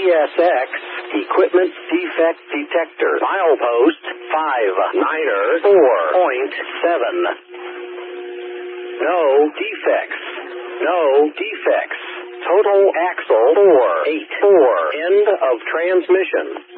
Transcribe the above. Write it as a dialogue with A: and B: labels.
A: ESX, Equipment Defect Detector. Milepost 59er 4.7. No defects. No defects. Total axle 484. End of transmission.